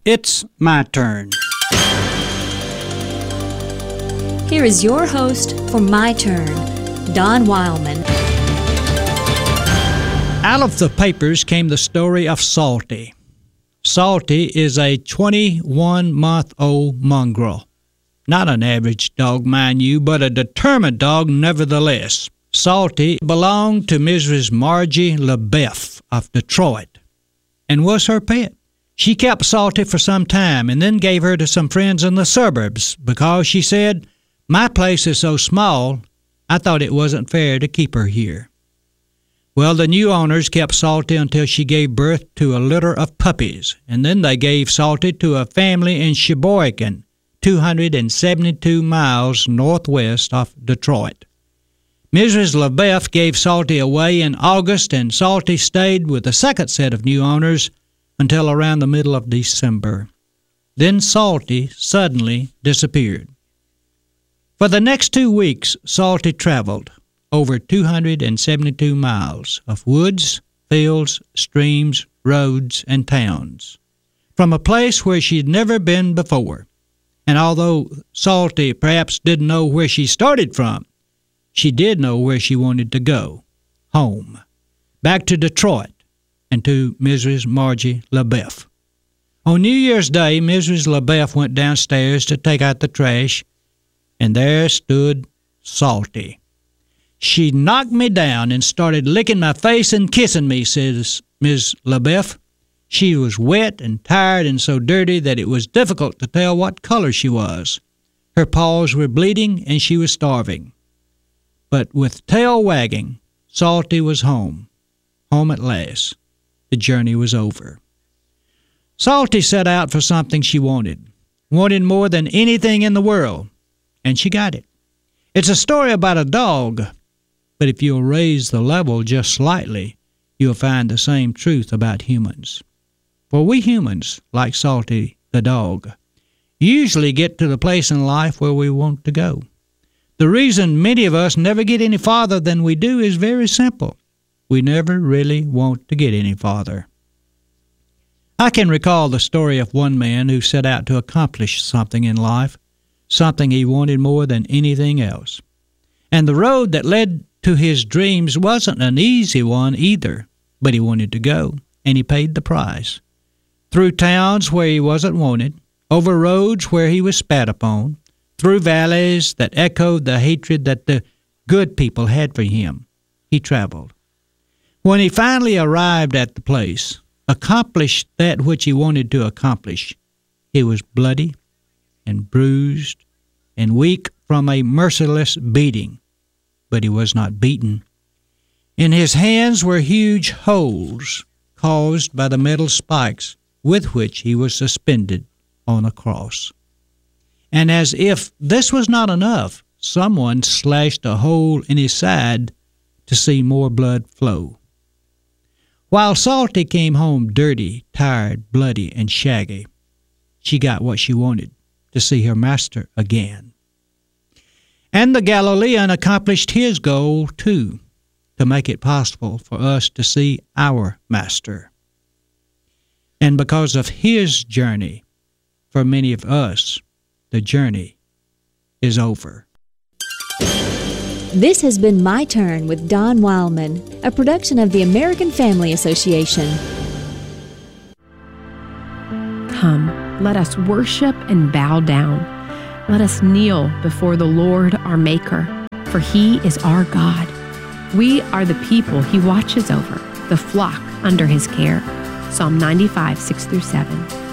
It's my turn. Here is your host for My Turn, Don Wildman. Out of the papers came the story of Salty. Salty is a 21-month-old mongrel. Not an average dog, mind you, but a determined dog nevertheless. Salty belonged to Mrs. Margie LaBeouf of Detroit and was her pet. She kept Salty for some time and then gave her to some friends in the suburbs because she said, "My place is so small, I thought it wasn't fair to keep her here." Well, the new owners kept Salty until she gave birth to a litter of puppies, and then they gave Salty to a family in Sheboygan, 272 miles northwest of Detroit. Mrs. LaBeouf gave Salty away in August, and Salty stayed with the second set of new owners until around the middle of December. Then Salty suddenly disappeared. For the next 2 weeks, Salty traveled over 272 miles of woods, fields, streams, roads, and towns, from a place where she'd never been before. And although Salty perhaps didn't know where she started from, she did know where she wanted to go, home, back to Detroit and to Mrs. Margie LaBeouf. On New Year's Day, Mrs. LaBeouf went downstairs to take out the trash, and there stood Salty. "She knocked me down and started licking my face and kissing me," says Miss LaBeouf. "She was wet and tired and so dirty that it was difficult to tell what color she was. Her paws were bleeding and she was starving." But with tail wagging, Salty was home. Home at last. The journey was over. Salty set out for something she wanted more than anything in the world, and she got it. It's a story about a dog, but if you'll raise the level just slightly, you'll find the same truth about humans. For we humans, like Salty the dog, usually get to the place in life where we want to go. The reason many of us never get any farther than we do is very simple. We never really want to get any farther. I can recall the story of one man who set out to accomplish something in life, something he wanted more than anything else. And the road that led to his dreams wasn't an easy one either, but he wanted to go, and he paid the price. Through towns where he wasn't wanted, over roads where he was spat upon, through valleys that echoed the hatred that the good people had for him, he traveled. When he finally arrived at the place, accomplished that which he wanted to accomplish, he was bloody and bruised and weak from a merciless beating, but he was not beaten. In his hands were huge holes caused by the metal spikes with which he was suspended on a cross. And as if this was not enough, someone slashed a hole in his side to see more blood flow. While Salty came home dirty, tired, bloody, and shaggy, she got what she wanted, to see her master again. And the Galilean accomplished his goal, too, to make it possible for us to see our master. And because of his journey, for many of us, the journey is over. This has been My Turn with Don Wildman, a production of the American Family Association. Come, let us worship and bow down. Let us kneel before the Lord our Maker, for He is our God. We are the people He watches over, the flock under His care. Psalm 95, 6-7.